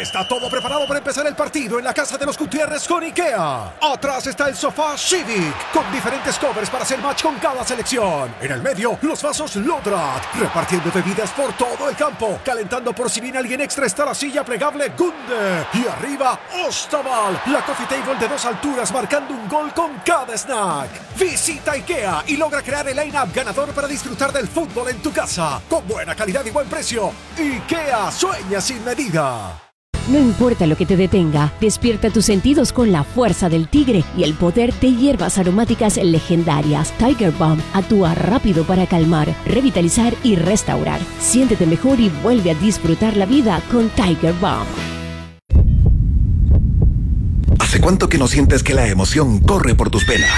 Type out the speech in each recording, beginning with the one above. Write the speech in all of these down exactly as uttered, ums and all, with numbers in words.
Está todo preparado para empezar el partido en la casa de los Gutiérrez con IKEA. Atrás está el sofá Civic, con diferentes covers para hacer match con cada selección. En el medio, los vasos Lodrat, repartiendo bebidas por todo el campo. Calentando por si viene alguien extra está la silla plegable Gunde. Y arriba, Ostaval, la coffee table de dos alturas marcando un gol con cada snack. Visita IKEA y logra crear el line-up ganador para disfrutar del fútbol en tu casa. Con buena calidad y buen precio. IKEA, sueña sin medida. No importa lo que te detenga, despierta tus sentidos con la fuerza del tigre y el poder de hierbas aromáticas legendarias. Tiger Balm actúa rápido para calmar, revitalizar y restaurar. Siéntete mejor y vuelve a disfrutar la vida con Tiger Balm. ¿Hace cuánto que no sientes que la emoción corre por tus venas?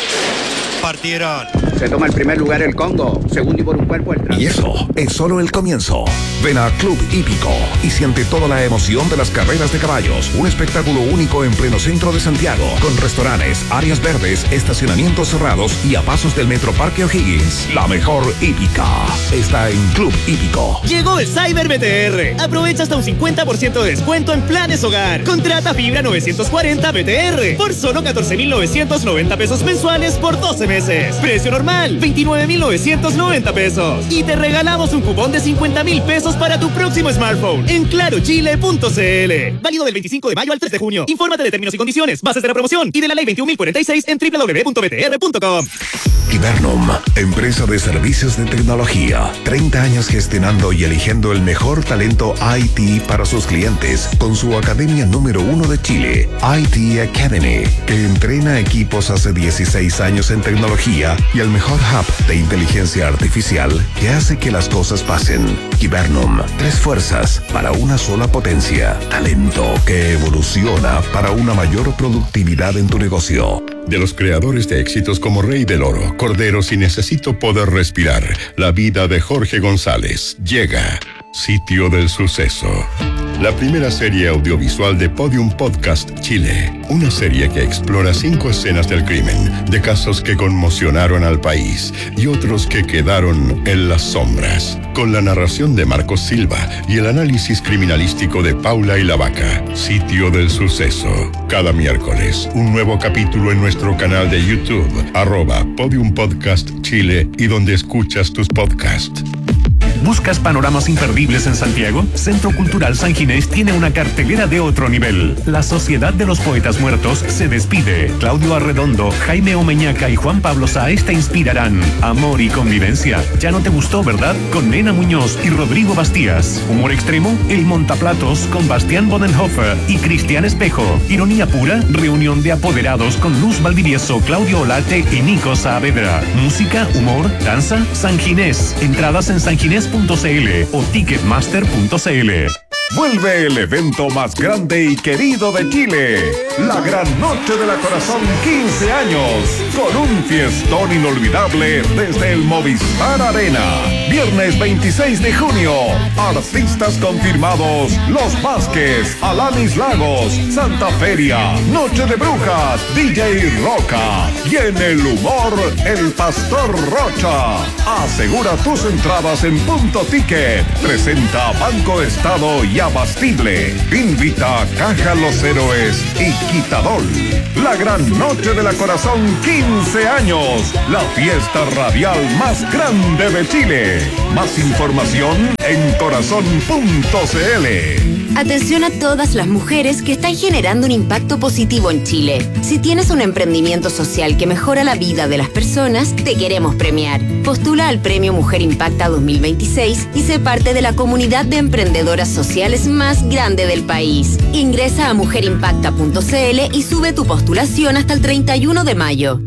Partieron. Se toma el primer lugar el Congo, segundo y por un cuerpo el tránsito. Y eso es solo el comienzo. Ven a Club Hípico y siente toda la emoción de las carreras de caballos. Un espectáculo único en pleno centro de Santiago, con restaurantes, áreas verdes, estacionamientos cerrados y a pasos del Metro Parque O'Higgins. La mejor hípica está en Club Hípico. Llegó el Cyber B T R. Aprovecha hasta un cincuenta por ciento de descuento en planes hogar. Contrata fibra novecientos cuarenta B T R por solo catorce mil novecientos noventa pesos mensuales por doce meses. Precio normal, veintinueve mil novecientos noventa pesos. Y te regalamos un cupón de cincuenta mil pesos para tu próximo smartphone en claro chile punto c l. Válido del veinticinco de mayo al tres de junio. Infórmate de términos y condiciones, bases de la promoción y de la ley veintiún mil cuarenta y seis en doble u doble u doble u punto b t r punto com. Hibernum, empresa de servicios de tecnología. treinta años gestionando y eligiendo el mejor talento I T para sus clientes con su academia número uno de Chile, I T Academy, que entrena equipos hace dieciséis años en tecnología y el mejor hub de inteligencia artificial que hace que las cosas pasen. Hibernum, tres fuerzas para una sola potencia. Talento que evoluciona para una mayor productividad en tu negocio. De los creadores de éxitos como Rey del Oro, Corderos y Necesito Poder Respirar, la vida de Jorge González. Llega Sitio del Suceso, la primera serie audiovisual de Podium Podcast Chile. Una serie que explora cinco escenas del crimen, de casos que conmocionaron al país y otros que quedaron en las sombras. Con la narración de Marcos Silva y el análisis criminalístico de Paula y la Vaca. Sitio del Suceso. Cada miércoles, un nuevo capítulo en nuestro canal de YouTube, arroba Podium Podcast Chile y donde escuchas tus podcasts. ¿Buscas panoramas imperdibles en Santiago? Centro Cultural San Ginés tiene una cartelera de otro nivel. La Sociedad de los Poetas Muertos se despide. Claudio Arredondo, Jaime Omeñaca y Juan Pablo Sáez te inspirarán. Amor y convivencia. Ya no te gustó, ¿verdad? Con Nena Muñoz y Rodrigo Bastías. Humor extremo, El Montaplatos con Bastián Bodenhofer y Cristian Espejo. Ironía pura, reunión de apoderados con Luz Valdivieso, Claudio Olate y Nico Saavedra. Música, humor, danza, San Ginés. Entradas en sanginés punto c l o ticketmaster punto c l. Vuelve el evento más grande y querido de Chile, la Gran Noche de la Corazón quince años, con un fiestón inolvidable desde el Movistar Arena. Viernes veintiséis de junio, artistas confirmados, Los Vázquez, Alanis Lagos, Santa Feria, Noche de Brujas, D J Roca y en el humor, el Pastor Rocha. Asegura tus entradas en Punto Ticket. Presenta Banco Estado y Abastible. Invita Caja Los Héroes y Quitadol. La Gran Noche de la Corazón quince años. La fiesta radial más grande de Chile. Más información en corazón punto c l. Atención a todas las mujeres que están generando un impacto positivo en Chile. Si tienes un emprendimiento social que mejora la vida de las personas, te queremos premiar. Postula al Premio Mujer Impacta dos mil veintiséis y sé parte de la comunidad de emprendedoras sociales más grande del país. Ingresa a mujer impacta punto c l y sube tu postulación hasta el treinta y uno de mayo.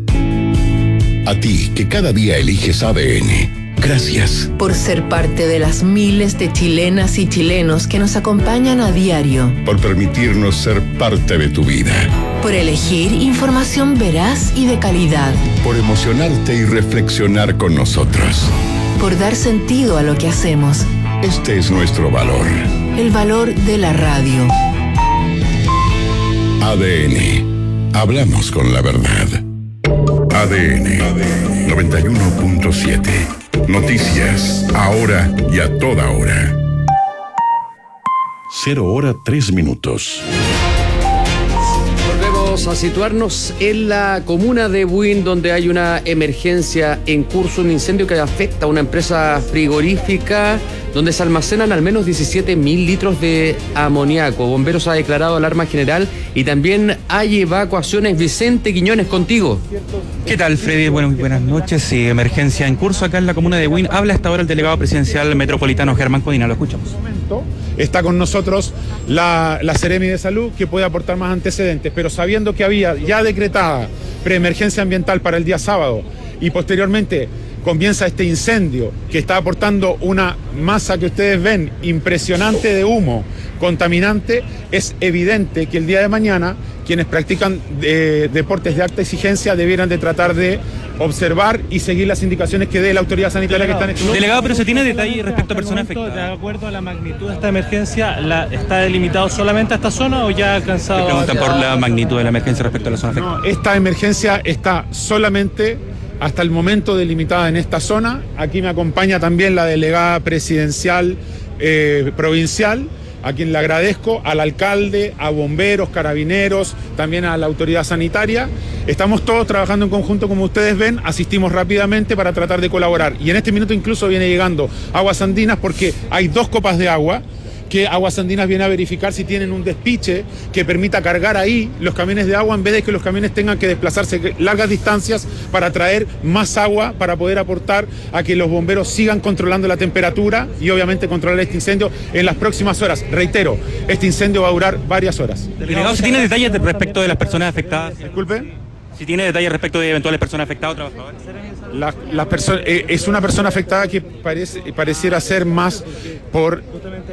A ti, que cada día eliges A D N. Gracias. Por ser parte de las miles de chilenas y chilenos que nos acompañan a diario. Por permitirnos ser parte de tu vida. Por elegir información veraz y de calidad. Por emocionarte y reflexionar con nosotros. Por dar sentido a lo que hacemos. Este es nuestro valor. El valor de la radio. A D N. Hablamos con la verdad. A D N noventa y uno punto siete. Noticias, ahora y a toda hora. cero hora tres minutos. Volvemos a situarnos en la comuna de Buin, donde hay una emergencia en curso, un incendio que afecta a una empresa frigorífica donde se almacenan al menos diecisiete mil litros de amoníaco. Bomberos ha declarado alarma general y también hay evacuaciones. Vicente Quiñones, contigo. ¿Qué tal, Freddy? Bueno, buenas noches. Sí, emergencia en curso acá en la comuna de Buin. Habla hasta ahora el delegado presidencial metropolitano Germán Codina. Lo escuchamos. Está con nosotros la, la Seremi de Salud, que puede aportar más antecedentes, pero sabiendo que había ya decretada preemergencia ambiental para el día sábado y posteriormente comienza este incendio que está aportando una masa que ustedes ven impresionante de humo contaminante, es evidente que el día de mañana quienes practican eh, deportes de alta exigencia debieran de tratar de observar y seguir las indicaciones que dé la autoridad sanitaria. Delegado, que está en este Delegado, pero se tiene detalle respecto a personas afectadas. De acuerdo a la magnitud de esta emergencia, la, ¿está delimitado solamente a esta zona o ya ha alcanzado? Me preguntan por la magnitud de la emergencia respecto a la zona afectada. No, esta emergencia está solamente hasta el momento delimitada en esta zona. Aquí me acompaña también la delegada presidencial eh, provincial, a quien le agradezco, al alcalde, a bomberos, carabineros, también a la autoridad sanitaria. Estamos todos trabajando en conjunto, como ustedes ven, asistimos rápidamente para tratar de colaborar. Y en este minuto incluso viene llegando Aguas Andinas, porque hay dos copas de agua que Aguas Andinas viene a verificar si tienen un despiche que permita cargar ahí los camiones de agua en vez de que los camiones tengan que desplazarse largas distancias para traer más agua para poder aportar a que los bomberos sigan controlando la temperatura y obviamente controlar este incendio en las próximas horas. Reitero, este incendio va a durar varias horas. Delegado, ¿si tiene detalles respecto de las personas afectadas? Disculpe. Si tiene detalles respecto de eventuales personas afectadas o trabajadores. La, la perso- eh, es una persona afectada que parece, pareciera ser más por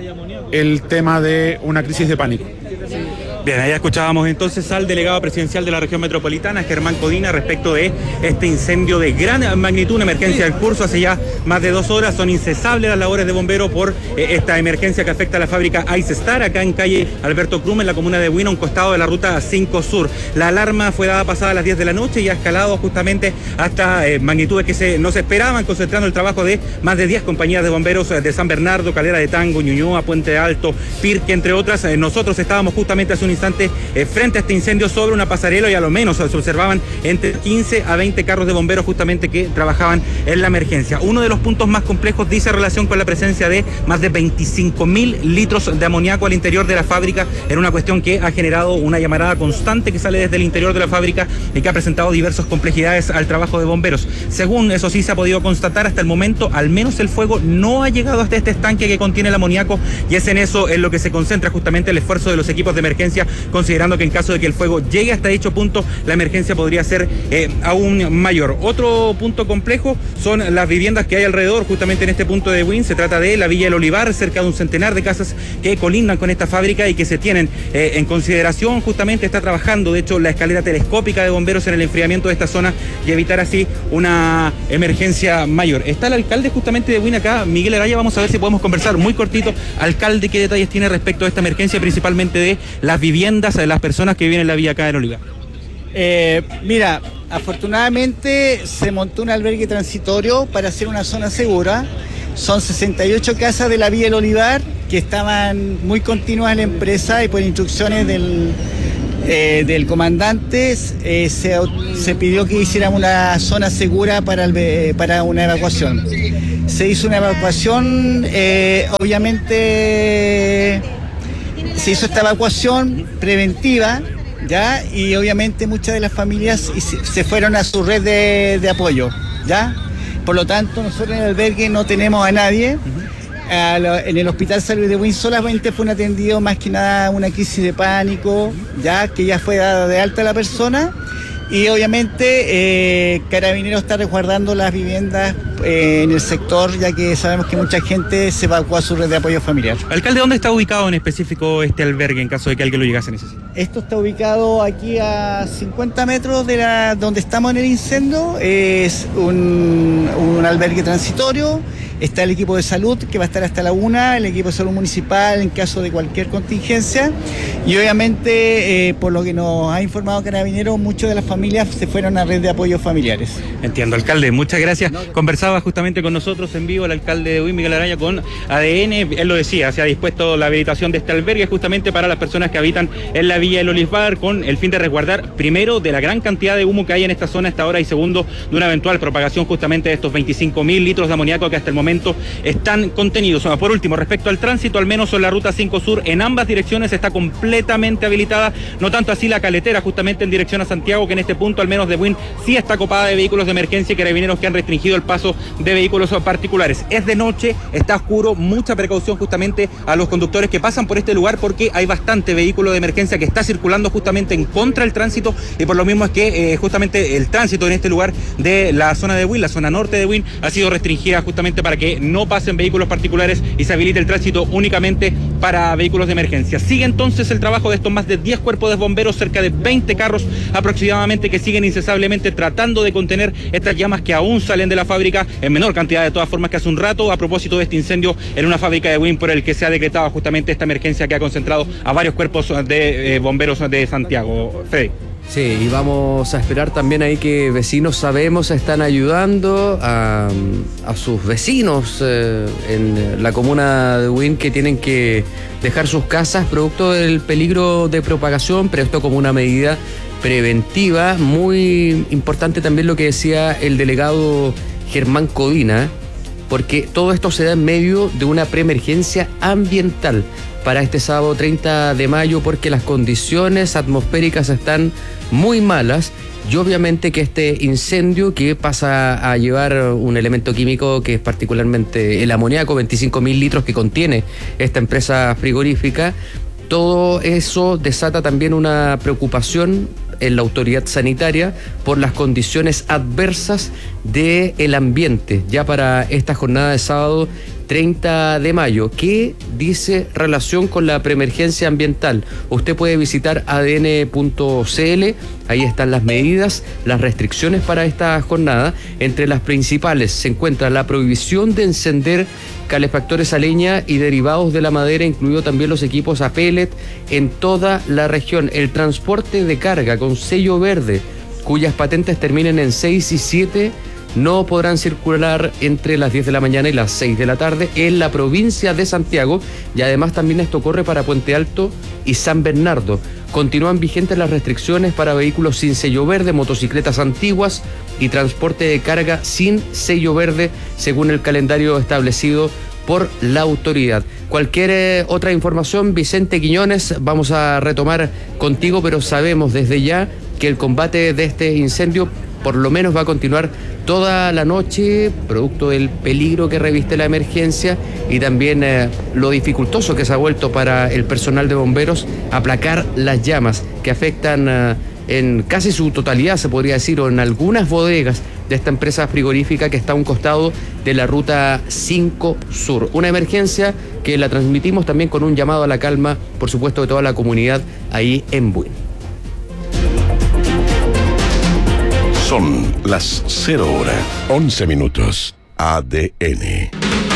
el tema de una crisis de pánico. Bien, ahí escuchábamos entonces al delegado presidencial de la región metropolitana, Germán Codina, respecto de este incendio de gran magnitud, una emergencia en curso hace ya más de dos horas. Son incesables las labores de bomberos por eh, esta emergencia que afecta a la fábrica Ice Star, acá en calle Alberto Cruz, en la comuna de Buin, a un costado de la ruta cinco Sur. La alarma fue dada pasada a las diez de la noche y ha escalado justamente hasta eh, magnitudes que se, no se esperaban, concentrando el trabajo de más de diez compañías de bomberos de San Bernardo, Calera de Tango, Ñuñoa, Puente Alto, Pirque, entre otras. Eh, nosotros estábamos justamente hace un instante eh, frente a este incendio sobre una pasarela y a lo menos se observaban entre quince a veinte carros de bomberos justamente que trabajaban en la emergencia. Uno de los puntos más complejos dice relación con la presencia de más de veinticinco mil litros de amoníaco al interior de la fábrica, en una cuestión que ha generado una llamarada constante que sale desde el interior de la fábrica y que ha presentado diversas complejidades al trabajo de bomberos. Según eso sí se ha podido constatar hasta el momento, al menos el fuego no ha llegado hasta este estanque que contiene el amoníaco, y es en eso en lo que se concentra justamente el esfuerzo de los equipos de emergencia, considerando que en caso de que el fuego llegue hasta dicho punto, la emergencia podría ser eh, aún mayor. Otro punto complejo son las viviendas que hay alrededor, justamente en este punto de Buin. Se trata de la Villa del Olivar, cerca de un centenar de casas que colindan con esta fábrica y que se tienen eh, en consideración. Justamente está trabajando, de hecho, la escalera telescópica de bomberos en el enfriamiento de esta zona y evitar así una emergencia mayor. Está el alcalde justamente de Buin acá, Miguel Araya. Vamos a ver si podemos conversar muy cortito. Alcalde, ¿qué detalles tiene respecto a esta emergencia, principalmente de las viviendas de las personas que viven en la villa acá del Olivar? Eh, mira, afortunadamente se montó un albergue transitorio para hacer una zona segura. Son sesenta y ocho casas de la Villa del Olivar que estaban muy continuas en la empresa y por instrucciones del, eh, del comandante eh, se, se pidió que hiciéramos una zona segura para, el, para una evacuación. Se hizo una evacuación, eh, obviamente se hizo esta evacuación preventiva, ¿ya? Y obviamente muchas de las familias se fueron a su red de, de apoyo, ¿ya? Por lo tanto, nosotros en el albergue no tenemos a nadie. Uh-huh. A lo, en el Hospital Salud de Buin solamente fue un atendido, más que nada una crisis de pánico, ya que ya fue dada de alta la persona. Y obviamente eh, Carabineros está resguardando las viviendas eh, en el sector, ya que sabemos que mucha gente se evacuó a su red de apoyo familiar. Alcalde, ¿dónde está ubicado en específico este albergue en caso de que alguien lo llegase a necesitar? Esto está ubicado aquí a cincuenta metros de la, donde estamos en el incendio. Es un, un albergue transitorio. Está el equipo de salud que va a estar hasta la una, el equipo de salud municipal en caso de cualquier contingencia. Y obviamente, eh, por lo que nos ha informado Carabineros, muchas de las familias se fueron a red de apoyo familiares. Entiendo, alcalde, muchas gracias. Conversamos conversaba justamente con nosotros en vivo el alcalde de Buin, Miguel Araya, con A D N. Él lo decía, se ha dispuesto la habilitación de este albergue justamente para las personas que habitan en la Villa del Olivar, con el fin de resguardar, primero, de la gran cantidad de humo que hay en esta zona hasta ahora, y segundo, de una eventual propagación justamente de estos veinticinco mil litros de amoníaco que hasta el momento están contenidos. Por último, respecto al tránsito, al menos en la ruta cinco Sur, en ambas direcciones está completamente habilitada, no tanto así la caletera justamente en dirección a Santiago, que en este punto, al menos de Buin, sí está copada de vehículos de emergencia y carabineros que han restringido el paso de vehículos particulares. Es de noche, está oscuro, mucha precaución justamente a los conductores que pasan por este lugar, porque hay bastante vehículo de emergencia que está circulando justamente en contra del tránsito, y por lo mismo es que eh, justamente el tránsito en este lugar de la zona de Buin, la zona norte de Buin, ha sido restringida justamente para que no pasen vehículos particulares y se habilite el tránsito únicamente para vehículos de emergencia. Sigue entonces el trabajo de estos más de diez cuerpos de bomberos, cerca de veinte carros aproximadamente, que siguen incesablemente tratando de contener estas llamas que aún salen de la fábrica en menor cantidad de todas formas que hace un rato, a propósito de este incendio en una fábrica de Buin por el que se ha decretado justamente esta emergencia que ha concentrado a varios cuerpos de eh, bomberos de Santiago. Freddy. Sí, y vamos a esperar también ahí que vecinos, sabemos, están ayudando a, a sus vecinos eh, en la comuna de Buin, que tienen que dejar sus casas producto del peligro de propagación, pero esto como una medida preventiva. Muy importante también lo que decía el delegado Germán Codina, porque todo esto se da en medio de una preemergencia ambiental para este sábado treinta de mayo, porque las condiciones atmosféricas están muy malas, y obviamente que este incendio, que pasa a llevar un elemento químico que es particularmente el amoníaco, veinticinco mil litros que contiene esta empresa frigorífica, todo eso desata también una preocupación en la autoridad sanitaria por las condiciones adversas del ambiente ya para esta jornada de sábado treinta de mayo. ¿Qué dice relación con la preemergencia ambiental? Usted puede visitar A D N punto C L, ahí están las medidas, las restricciones para esta jornada. Entre las principales se encuentra la prohibición de encender calefactores a leña y derivados de la madera, incluido también los equipos a pellet en toda la región. El transporte de carga con sello verde, cuyas patentes terminen en seis y siete, no podrán circular entre las diez de la mañana y las seis de la tarde en la provincia de Santiago, y además también esto corre para Puente Alto y San Bernardo. Continúan vigentes las restricciones para vehículos sin sello verde, motocicletas antiguas y transporte de carga sin sello verde, según el calendario establecido por la autoridad. Cualquier eh, otra información, Vicente Quiñones, vamos a retomar contigo, pero sabemos desde ya que el combate de este incendio por lo menos va a continuar toda la noche, producto del peligro que reviste la emergencia y también eh, lo dificultoso que se ha vuelto para el personal de bomberos aplacar las llamas que afectan eh, en casi su totalidad, se podría decir, o en algunas bodegas de esta empresa frigorífica que está a un costado de la ruta cinco Sur. Una emergencia que la transmitimos también con un llamado a la calma, por supuesto, de toda la comunidad ahí en Buin. Son las cero horas, once minutos. A D N.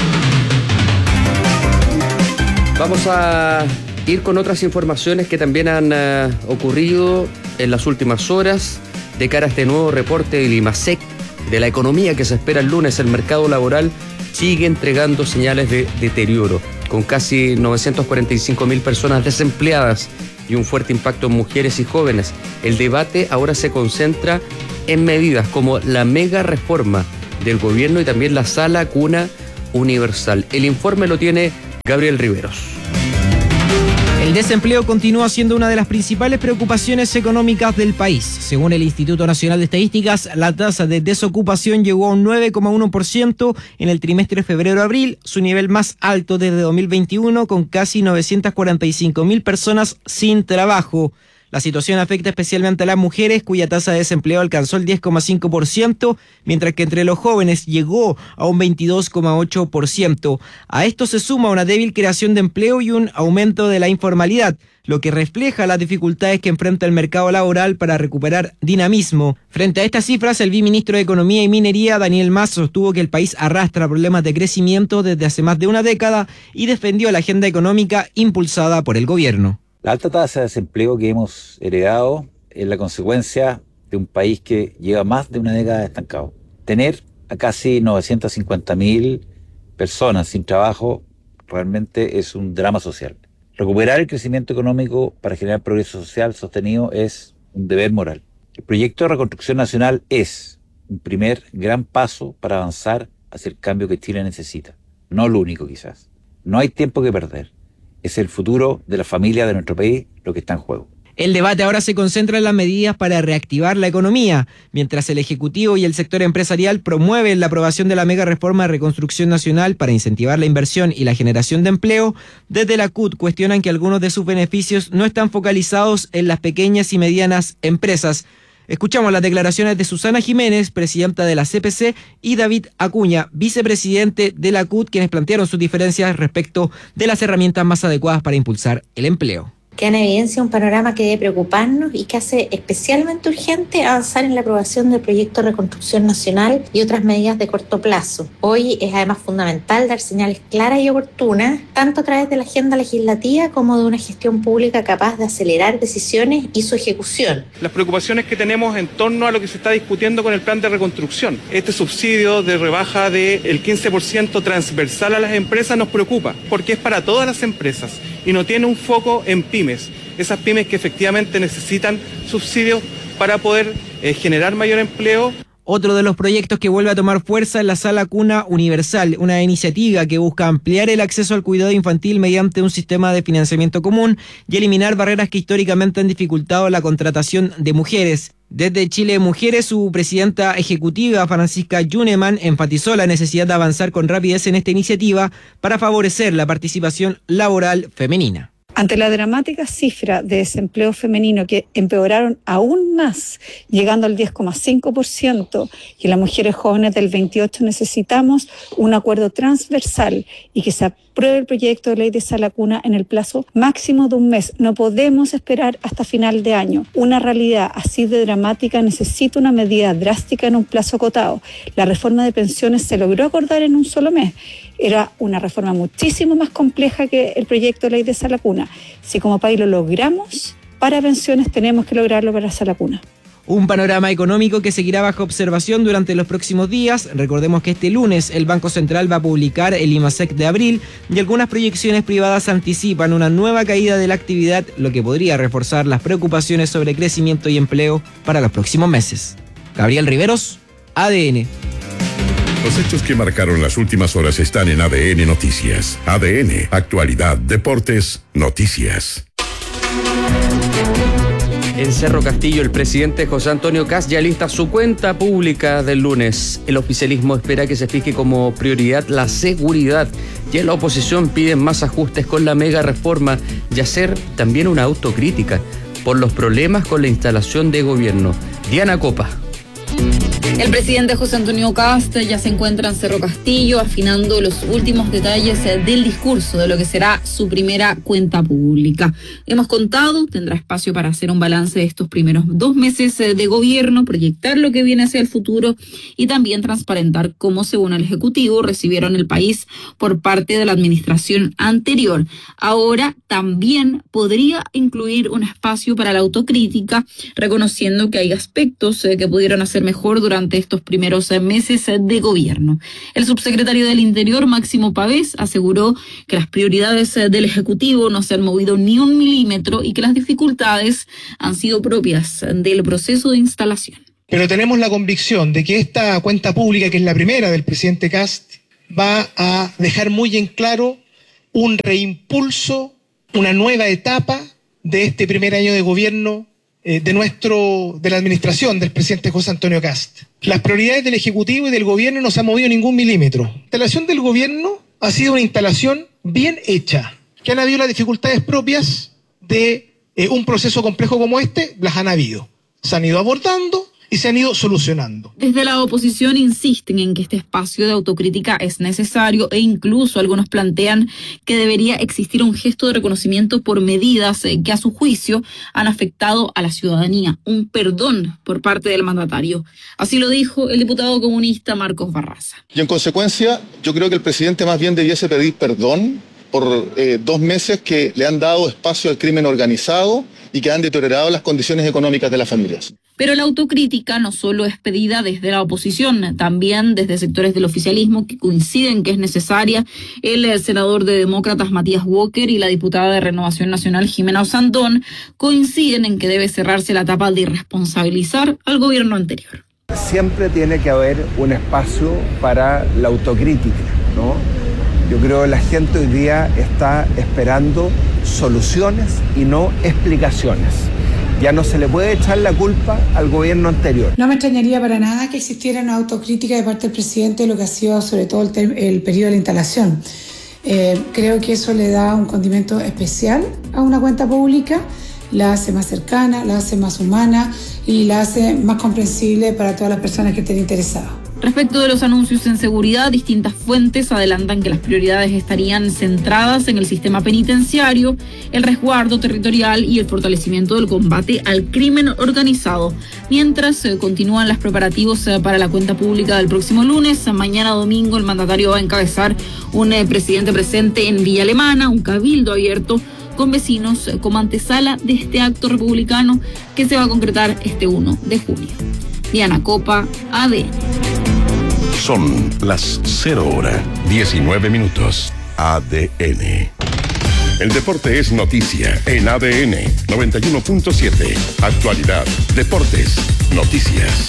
Vamos a ir con otras informaciones que también han uh, ocurrido en las últimas horas. De cara a este nuevo reporte del IMASEC de la economía que se espera el lunes, el mercado laboral sigue entregando señales de deterioro, con casi novecientos cuarenta y cinco mil personas desempleadas y un fuerte impacto en mujeres y jóvenes. El debate ahora se concentra en medidas como la mega reforma del gobierno y también la sala cuna universal. El informe lo tiene Gabriel Riveros. El desempleo continúa siendo una de las principales preocupaciones económicas del país. Según el Instituto Nacional de Estadísticas, la tasa de desocupación llegó a un nueve coma uno por ciento en el trimestre febrero-abril, su nivel más alto desde dos mil veintiuno, con casi novecientas cuarenta y cinco mil personas sin trabajo. La situación afecta especialmente a las mujeres, cuya tasa de desempleo alcanzó el diez coma cinco por ciento, mientras que entre los jóvenes llegó a un veintidós coma ocho por ciento. A esto se suma una débil creación de empleo y un aumento de la informalidad, lo que refleja las dificultades que enfrenta el mercado laboral para recuperar dinamismo. Frente a estas cifras, el viceministro de Economía y Minería, Daniel Mas, sostuvo que el país arrastra problemas de crecimiento desde hace más de una década y defendió la agenda económica impulsada por el gobierno. La alta tasa de desempleo que hemos heredado es la consecuencia de un país que lleva más de una década estancado. Tener a casi novecientas cincuenta mil personas sin trabajo realmente es un drama social. Recuperar el crecimiento económico para generar progreso social sostenido es un deber moral. El proyecto de reconstrucción nacional es un primer gran paso para avanzar hacia el cambio que Chile necesita. No lo único, quizás. No hay tiempo que perder. Es el futuro de la familia de nuestro país lo que está en juego. El debate ahora se concentra en las medidas para reactivar la economía, mientras el Ejecutivo y el sector empresarial promueven la aprobación de la mega reforma de reconstrucción nacional para incentivar la inversión y la generación de empleo. Desde la C U T cuestionan que algunos de sus beneficios no están focalizados en las pequeñas y medianas empresas. Escuchamos las declaraciones de Susana Jiménez, presidenta de la C P C, y David Acuña, vicepresidente de la C U T, quienes plantearon sus diferencias respecto de las herramientas más adecuadas para impulsar el empleo. Queda en evidencia un panorama que debe preocuparnos y que hace especialmente urgente avanzar en la aprobación del proyecto de reconstrucción nacional y otras medidas de corto plazo. Hoy es además fundamental dar señales claras y oportunas, tanto a través de la agenda legislativa como de una gestión pública capaz de acelerar decisiones y su ejecución. Las preocupaciones que tenemos en torno a lo que se está discutiendo con el plan de reconstrucción. Este subsidio de rebaja del quince por ciento transversal a las empresas nos preocupa, porque es para todas las empresas y no tiene un foco en pymes. Esas pymes que efectivamente necesitan subsidios para poder eh, generar mayor empleo. Otro de los proyectos que vuelve a tomar fuerza es la Sala Cuna Universal, una iniciativa que busca ampliar el acceso al cuidado infantil mediante un sistema de financiamiento común y eliminar barreras que históricamente han dificultado la contratación de mujeres. Desde Chile Mujeres, su presidenta ejecutiva, Francisca Yuneman, enfatizó la necesidad de avanzar con rapidez en esta iniciativa para favorecer la participación laboral femenina. Ante la dramática cifra de desempleo femenino que empeoraron aún más, llegando al diez coma cinco por ciento, y las mujeres jóvenes del veintiocho, necesitamos un acuerdo transversal y que se apruebe el proyecto de ley de Sala Cuna en el plazo máximo de un mes. No podemos esperar hasta final de año. Una realidad así de dramática necesita una medida drástica en un plazo acotado. La reforma de pensiones se logró acordar en un solo mes. Era una reforma muchísimo más compleja que el proyecto de ley de Sala Cuna. Si como país lo logramos para pensiones, tenemos que lograrlo para Sala Cuna. Un panorama económico que seguirá bajo observación durante los próximos días. Recordemos que este lunes el Banco Central va a publicar el IMASEC de abril y algunas proyecciones privadas anticipan una nueva caída de la actividad, lo que podría reforzar las preocupaciones sobre crecimiento y empleo para los próximos meses. Gabriel Riveros, A D N. Los hechos que marcaron las últimas horas están en A D N Noticias. A D N, actualidad, deportes, noticias. En Cerro Castillo, el presidente José Antonio Kast ya lista su cuenta pública del lunes. El oficialismo espera que se fije como prioridad la seguridad y en la oposición piden más ajustes con la mega reforma y hacer también una autocrítica por los problemas con la instalación de gobierno. Diana Copa. El presidente José Antonio Kast ya se encuentra en Cerro Castillo afinando los últimos detalles del discurso de lo que será su primera cuenta pública. Hemos contado, tendrá espacio para hacer un balance de estos primeros dos meses de gobierno, proyectar lo que viene hacia el futuro y también transparentar cómo, según el Ejecutivo, recibieron el país por parte de la administración anterior. Ahora también podría incluir un espacio para la autocrítica, reconociendo que hay aspectos que pudieron hacer mejor durante estos primeros meses de gobierno. El subsecretario del Interior, Máximo Pavés, aseguró que las prioridades del Ejecutivo no se han movido ni un milímetro y que las dificultades han sido propias del proceso de instalación. Pero tenemos la convicción de que esta cuenta pública, que es la primera del presidente Kast, va a dejar muy en claro un reimpulso, una nueva etapa de este primer año de gobierno de nuestro, de la administración del presidente José Antonio Kast. Las prioridades del Ejecutivo y del Gobierno no se han movido ningún milímetro. La instalación del Gobierno ha sido una instalación bien hecha. Que han habido las dificultades propias de eh, un proceso complejo como este, las han habido. Se han ido abordando y se han ido solucionando. Desde la oposición insisten en que este espacio de autocrítica es necesario e incluso algunos plantean que debería existir un gesto de reconocimiento por medidas que a su juicio han afectado a la ciudadanía, un perdón por parte del mandatario. Así lo dijo el diputado comunista Marcos Barraza. Y en consecuencia, yo creo que el presidente más bien debiese pedir perdón por eh, dos meses que le han dado espacio al crimen organizado y que han deteriorado las condiciones económicas de las familias. Pero la autocrítica no solo es pedida desde la oposición, también desde sectores del oficialismo que coinciden que es necesaria. El senador de Demócratas Matías Walker y la diputada de Renovación Nacional Jimena Osandón coinciden en que debe cerrarse la etapa de irresponsabilizar al gobierno anterior. Siempre tiene que haber un espacio para la autocrítica, ¿no? Yo creo que la gente hoy día está esperando soluciones y no explicaciones. Ya no se le puede echar la culpa al gobierno anterior. No me extrañaría para nada que existiera una autocrítica de parte del presidente de lo que ha sido sobre todo el, ter- el periodo de la instalación. Eh, creo que eso le da un condimento especial a una cuenta pública, la hace más cercana, la hace más humana y la hace más comprensible para todas las personas que estén interesadas. Respecto de los anuncios en seguridad, distintas fuentes adelantan que las prioridades estarían centradas en el sistema penitenciario, el resguardo territorial y el fortalecimiento del combate al crimen organizado. Mientras eh, continúan los preparativos eh, para la cuenta pública del próximo lunes, mañana domingo el mandatario va a encabezar un eh, presidente presente en Villa Alemana, un cabildo abierto con vecinos eh, como antesala de este acto republicano que se va a concretar este primero de junio. Diana Copa, A D N. Son las cero hora, diecinueve minutos. A D N. El deporte es noticia en A D N noventa y uno punto siete. Actualidad, deportes, noticias.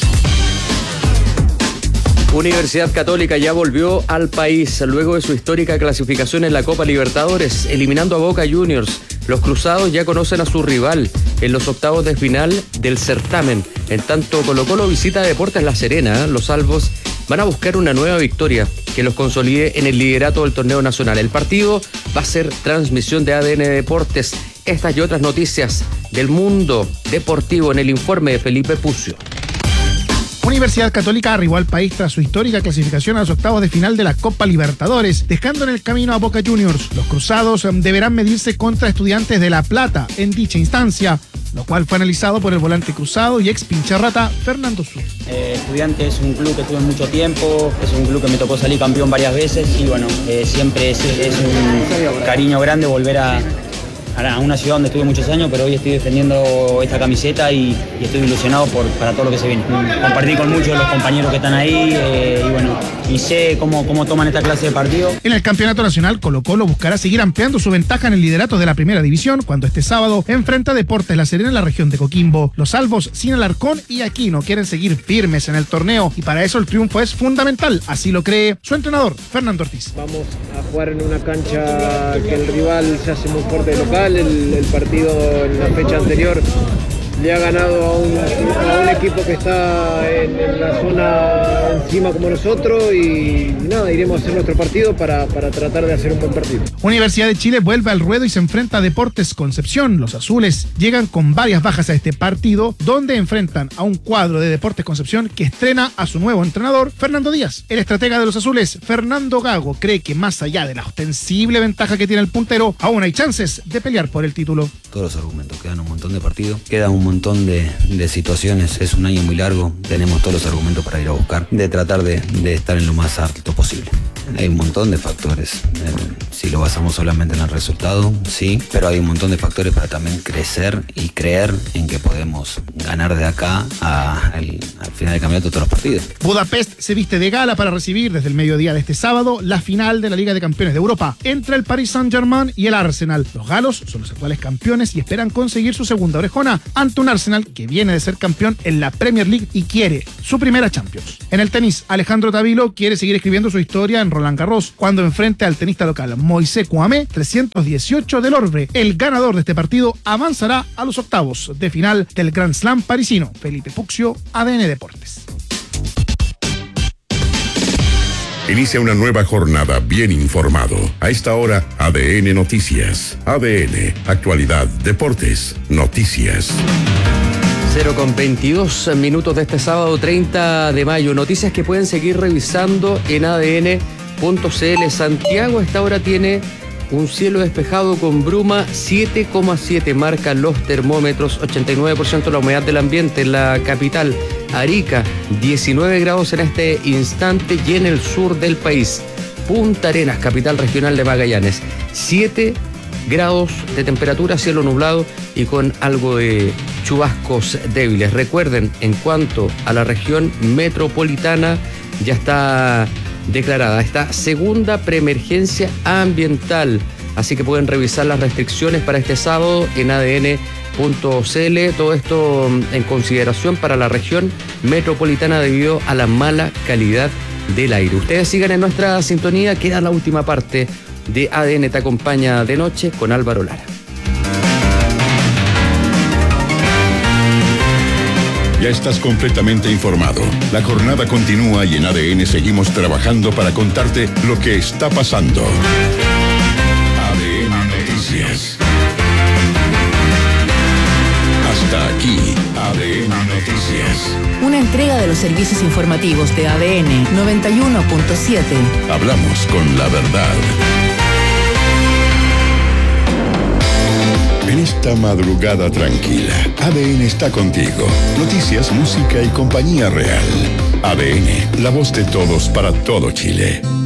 Universidad Católica ya volvió al país luego de su histórica clasificación en la Copa Libertadores, eliminando a Boca Juniors. Los cruzados ya conocen a su rival en los octavos de final del certamen. En tanto, Colo-Colo visita a Deportes La Serena. Los albos van a buscar una nueva victoria que los consolide en el liderato del torneo nacional. El partido va a ser transmisión de A D N Deportes. Estas y otras noticias del mundo deportivo en el informe de Felipe Pucio. Universidad Católica arribó al país tras su histórica clasificación a los octavos de final de la Copa Libertadores, dejando en el camino a Boca Juniors. Los cruzados deberán medirse contra Estudiantes de La Plata en dicha instancia, lo cual fue analizado por el volante cruzado y ex pincharrata Fernando Sur. Eh, Estudiantes es un club que tuve mucho tiempo, es un club que me tocó salir campeón varias veces y bueno, eh, siempre es, es un cariño grande volver a... a una ciudad donde estuve muchos años, pero hoy estoy defendiendo esta camiseta y, y estoy ilusionado por, para todo lo que se viene. Compartí con muchos de los compañeros que están ahí eh, y bueno, y sé cómo, cómo toman esta clase de partido. En el campeonato nacional, Colo-Colo buscará seguir ampliando su ventaja en el liderato de la primera división cuando este sábado enfrenta a Deportes La Serena en la región de Coquimbo. Los albos sin Alarcón y Aquino quieren seguir firmes en el torneo y para eso el triunfo es fundamental, así lo cree su entrenador, Fernando Ortiz. Vamos a jugar en una cancha que el rival se hace muy fuerte de local. El, el partido en la fecha anterior le ha ganado a un, a un equipo que está en, en la zona encima como nosotros y nada, iremos a hacer nuestro partido para, para tratar de hacer un buen partido. Universidad de Chile vuelve al ruedo y se enfrenta a Deportes Concepción. Los azules llegan con varias bajas a este partido, donde enfrentan a un cuadro de Deportes Concepción que estrena a su nuevo entrenador, Fernando Díaz. El estratega de los azules, Fernando Gago, cree que más allá de la ostensible ventaja que tiene el puntero, aún hay chances de pelear por el título. Todos los argumentos, quedan un montón de partidos, quedan un montón de, de situaciones, es un año muy largo, tenemos todos los argumentos para ir a buscar, de tratar de, de estar en lo más alto posible. Hay un montón de factores, eh, si lo basamos solamente en el resultado, sí, pero hay un montón de factores para también crecer y creer en que podemos ganar de acá a, al, al final del campeonato todos los partidos. Budapest se viste de gala para recibir desde el mediodía de este sábado la final de la Liga de Campeones de Europa entre el Paris Saint-Germain y el Arsenal. Los galos son los actuales campeones y esperan conseguir su segunda orejona ante un Arsenal que viene de ser campeón en la Premier League y quiere su primera Champions. En el tenis, Alejandro Tavilo quiere seguir escribiendo su historia en Roland Garros cuando enfrente al tenista local Moisés Kouamé, trescientos dieciocho del Orbe. El ganador de este partido avanzará a los octavos de final del Grand Slam parisino. Felipe Puccio, A D N Deportes. Inicia una nueva jornada bien informado. A esta hora, A D N Noticias. A D N, actualidad, deportes, noticias. cero con veintidós minutos de este sábado treinta de mayo. Noticias que pueden seguir revisando en A D N punto C L. Santiago a esta hora tiene un cielo despejado con bruma, siete coma siete marcan los termómetros, ochenta y nueve por ciento la humedad del ambiente en la capital. Arica, diecinueve grados en este instante y en el sur del país. Punta Arenas, capital regional de Magallanes, siete grados de temperatura, cielo nublado y con algo de chubascos débiles. Recuerden, en cuanto a la región metropolitana, ya está declarada esta segunda preemergencia ambiental. Así que pueden revisar las restricciones para este sábado en A D N punto C L. Todo esto en consideración para la región metropolitana debido a la mala calidad del aire. Ustedes sigan en nuestra sintonía. Queda la última parte de A D N Te Acompaña de Noche con Álvaro Lara. Ya estás completamente informado. La jornada continúa y en A D N seguimos trabajando para contarte lo que está pasando. A D N Noticias. Hasta aquí, A D N Noticias. Una entrega de los servicios informativos de A D N noventa y uno punto siete. Hablamos con la verdad. En esta madrugada tranquila, A D N está contigo. Noticias, música y compañía real. A D N, la voz de todos para todo Chile.